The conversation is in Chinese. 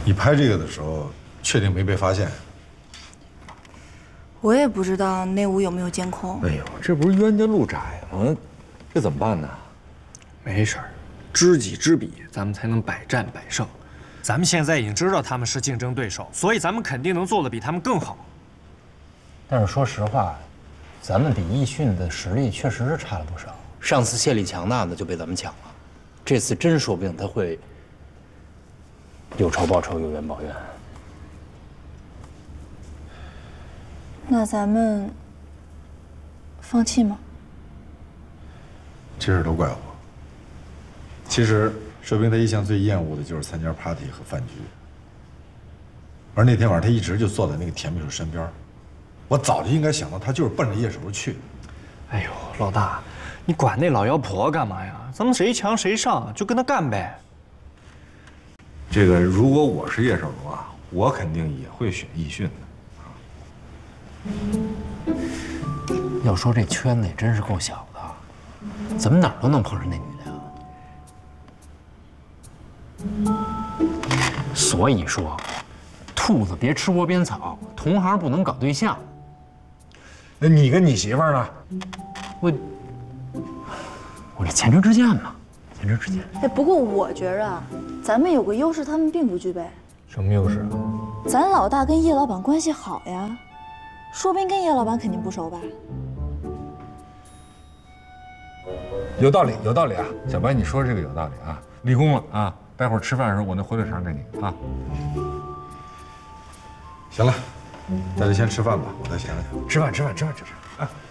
你拍这个的时候，确定没被发现？ 我也不知道那屋有没有监控。 哎呦，这不是冤家路窄吗？这怎么办呢？ 没事儿，知己知彼，咱们才能百战百胜。咱们现在已经知道他们是竞争对手，所以咱们肯定能做得比他们更好。 但是说实话，咱们比易迅的实力确实是差了不少。上次谢立强那就被咱们抢了，这次真说不定他会有仇报仇，有冤报冤。 那咱们放弃吗？ 这事都怪我。其实，射兵他一向最厌恶的就是参加 party 和饭局，而那天晚上他一直就坐在那个田秘书身边，我早就应该想到他就是奔着叶守去的。 哎呦，老大，你管那老妖婆干嘛呀？咱们谁强谁上，就跟他干呗。 这个如果我是叶守荣啊，我肯定也会选易迅的。 要说这圈子也真是够小的，怎么哪儿都能碰上那女的呀？所以说，兔子别吃窝边草，同行不能搞对象。 那你跟你媳妇儿呢？ 我这前车之鉴嘛，前车之鉴。 哎，不过我觉着啊，咱们有个优势，他们并不具备。 什么优势啊？ 咱老大跟叶老板关系好呀，说兵跟叶老板肯定不熟吧？ 有道理，有道理啊！小白，你说这个有道理啊！立功了啊！待会儿吃饭的时候，我那火腿肠给你啊。 行了，大家先吃饭吧，我再想想。 吃饭。啊！